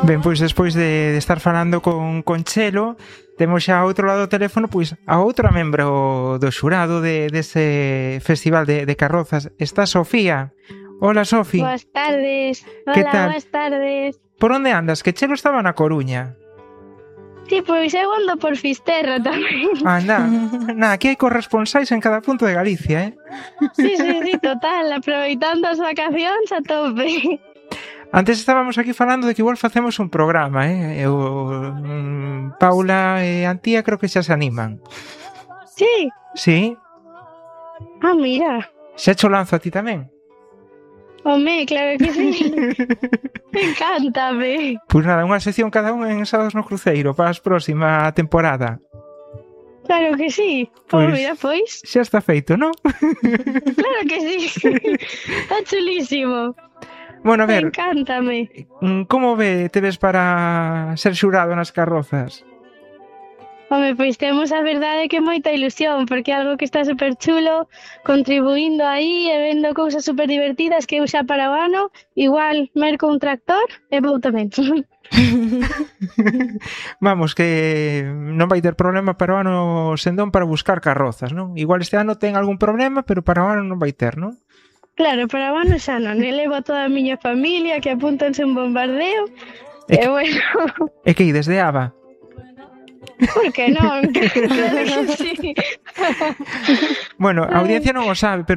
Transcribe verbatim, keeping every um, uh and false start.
Ben, pois despois de, de estar falando con, con Chelo, temos xa ao outro lado do teléfono pois a outra membro do xurado de, dese festival de, de carrozas. Está Sofía. Hola, Sofi. Boas tardes. Que Hola, tal? boas tardes. Por onde andas? Que Chelo estaba na Coruña. Sí, pois eu ando por Fisterra tamén. Anda, na, aquí hai corresponsais en cada punto de Galicia, eh? Sí, sí, sí, total, aproveitando as vacacións a tope. Antes estábamos aquí falando de que igual facemos un programa, eh? Eu, mm, Paula e Antía creo que xa se animan. Sí? Sí? Ah, mira. Xa cho lanzo a ti tamén? Home, claro que sí. Encántame. Pois nada, unha sección cada un en Sábados no Cruceiro para a próxima temporada. Claro que sí. Pois, Oh, mira, pois. Xa está feito, non? Claro que sí. Está chulísimo. Bueno, a ver, Encántame. como ve, te ves para ser xurado nas carrozas? Home, pois temos a verdade que moita ilusión, porque é algo que está super chulo, contribuindo aí e vendo cousas super divertidas que eu xa para o ano, igual merco un tractor e vou tamén. Vamos, que non vai ter problema para o ano Sendón para buscar carrozas, non? Igual este ano ten algún problema, pero para o ano non vai ter, non? Claro, para o ano xa non, elevo a toda a miña familia que apúntanse un bombardeo, e, e bueno... E que ides de Aba? Por que non? Claro que sí. Bueno, a audiencia non o sabe, pero